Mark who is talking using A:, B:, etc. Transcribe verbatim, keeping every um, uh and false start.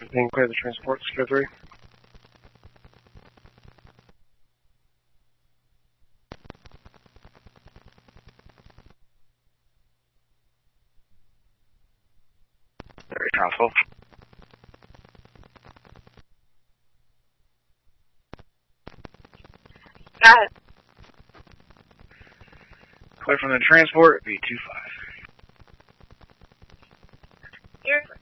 A: Being clear the transport, Secure three.
B: Very Console.
C: Got it.
B: Clear from the transport, V two five.
C: You're